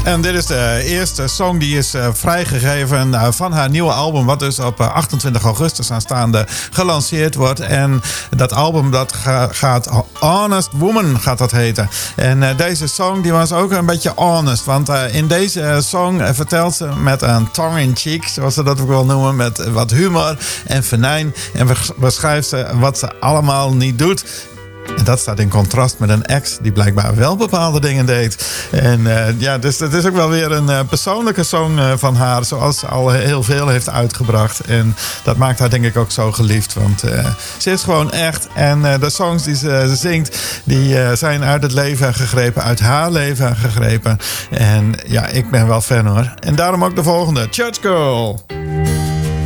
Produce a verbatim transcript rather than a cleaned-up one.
En dit is de eerste song die is uh, vrijgegeven uh, van haar nieuwe album, wat dus op uh, achtentwintig augustus aanstaande gelanceerd wordt. En dat album dat ga, gaat Honest Woman gaat dat heten. En uh, deze song die was ook een beetje honest, want uh, in deze song uh, vertelt ze met een tongue in cheek, zoals ze dat ook wel noemen, met uh, wat humor en venijn. En beschrijft ze wat ze allemaal niet doet. En dat staat in contrast met een ex die blijkbaar wel bepaalde dingen deed. En uh, ja, dus het is ook wel weer een uh, persoonlijke song uh, van haar, zoals ze al heel veel heeft uitgebracht. En dat maakt haar denk ik ook zo geliefd, want uh, ze is gewoon echt. En uh, de songs die ze, ze zingt, die uh, zijn uit het leven gegrepen, uit haar leven gegrepen. En ja, ik ben wel fan hoor. En daarom ook de volgende, Church Girl.